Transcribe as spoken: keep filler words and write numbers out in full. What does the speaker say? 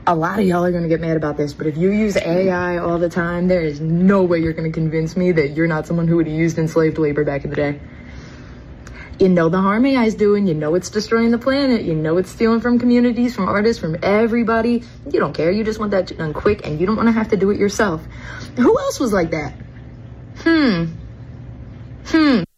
A lot of y'all are gonna get mad about this, but if you use A I all the time, there is no way you're gonna convince me that you're not someone who would have used enslaved labor back in the day. You know the harm A I is doing, you know it's destroying the planet, you know it's stealing from communities, from artists, from everybody. You don't care, you just want that done quick, and you don't wanna have to do it yourself. Who else was like that? Hmm. Hmm.